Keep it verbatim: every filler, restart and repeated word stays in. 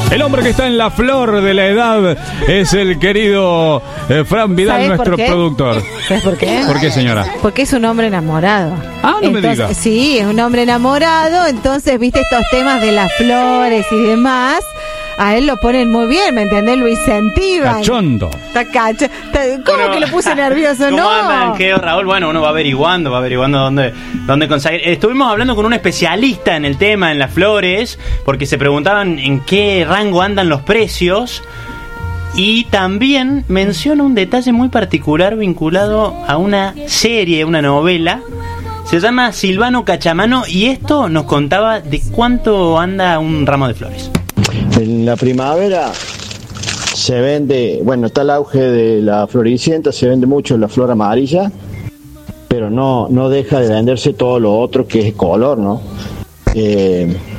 El hombre que está en la flor de la edad es el querido eh, Fran Vidal, nuestro productor. ¿Sabes por qué? ¿Por qué, señora? Porque es un hombre enamorado. Ah, no entonces, me diga. Sí, es un hombre enamorado, entonces, viste, estos temas de las flores y demás, a él lo ponen muy bien, ¿me entendés? Lo incentivan. Cachondo. Está cacho. Está, ¿Cómo Bueno, que lo puse nervioso? ¿Cómo No. andan, Geo, Raúl? Bueno, uno va averiguando, va averiguando dónde, dónde conseguir. Estuvimos hablando con un especialista en el tema, en las flores, porque se preguntaban en qué rango andan los precios. Y también menciona un detalle muy particular vinculado a una serie, una novela. Se llama Silvano Cachamano y esto nos contaba de cuánto anda un ramo de flores. En la primavera se vende, bueno, está el auge de la floricienta, se vende mucho la flor amarilla, pero no, no deja de venderse todo lo otro que es color, ¿no? Eh,